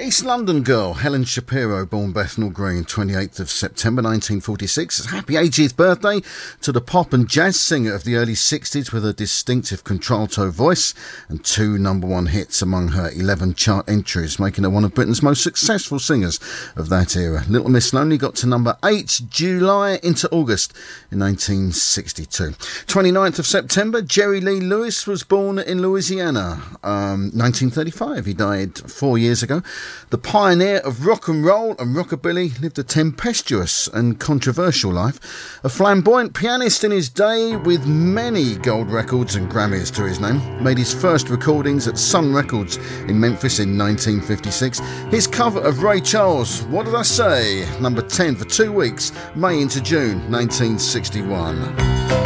East London girl Helen Shapiro, born Bethnal Green, 28th of September 1946. Happy 80th birthday to the pop and jazz singer of the early 60s with a distinctive contralto voice and 2 number-1 hits among her 11 chart entries, making her one of Britain's most successful singers of that era. Little Miss Lonely got to number 8 July into August in 1962. 29th of September, Jerry Lee Lewis was born in Louisiana, 1935. He died 4 years ago. The pioneer of rock and roll and rockabilly lived a tempestuous and controversial life. A flamboyant pianist in his day with many gold records and Grammys to his name, made his first recordings at Sun Records in Memphis in 1956. His cover of Ray Charles, What Did I Say? Number 10 for 2 weeks, May into June 1961.